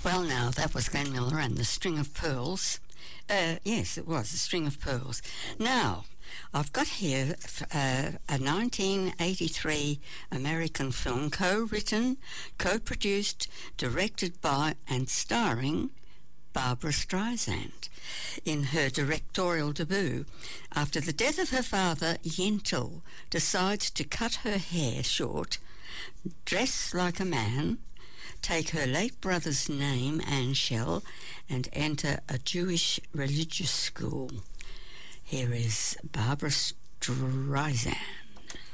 Well, now, that was Glenn Miller and the String of Pearls. Yes, it was, the String of Pearls. Now, I've got here a 1983 American film, co-written, co-produced, directed by and starring Barbra Streisand in her directorial debut. After the death of her father, Yentl decides to cut her hair short, dress like a man, take her late brother's name, Anshel, and enter a Jewish religious school. Here is Barbra Streisand.